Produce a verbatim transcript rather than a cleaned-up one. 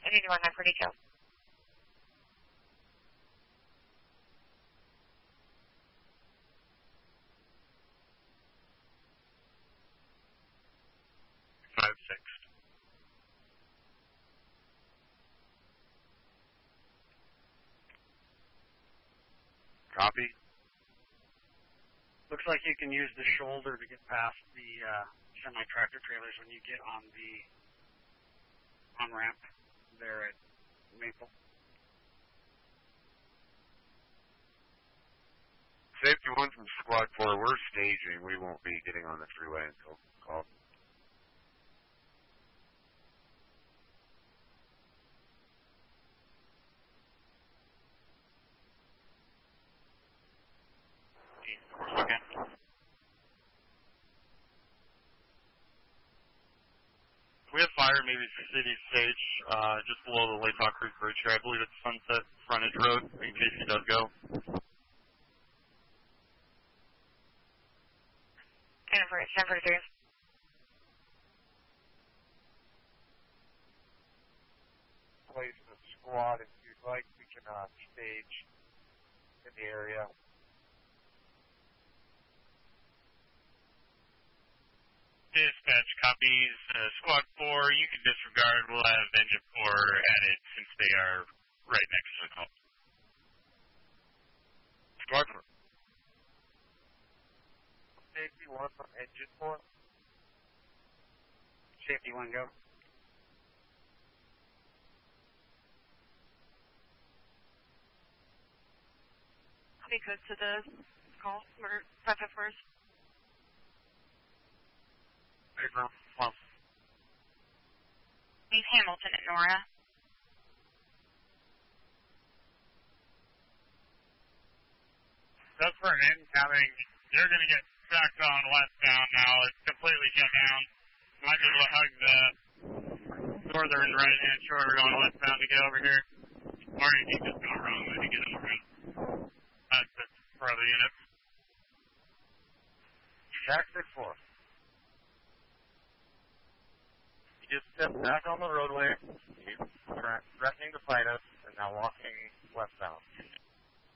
eighty-one nine for decal. Five six. Copy. Looks like you can use the shoulder to get past the uh, semi-tractor trailers when you get on the on-ramp there at Maple. Safety one from Squad four, we're staging. We won't be getting on the freeway until called. Okay. We have fire, maybe City Stage, uh, just below the Lake Hawk Creek Bridge here. I believe it's Sunset Frontage Road, in case he does go. ten for ten for three. Place the squad if you'd like. We can uh, stage in the area. Dispatch copies. Uh, Squad four, you can disregard. We'll have Engine four added since they are right next to the call. Squad four. Safety one from Engine four. Safety one, go. I'll be good to the call for five five fours. Paper, one. Leave Hamilton at Nora. That's for incoming. You're going to get backed on westbound now. It's completely shut down. Might be able to hug the northern right-hand shore going westbound to get over here. Or you can just go wrong way to get over here. That's it for other units. Jack six four. You just stepped back on the roadway. You're threatening to fight us, and now walking westbound.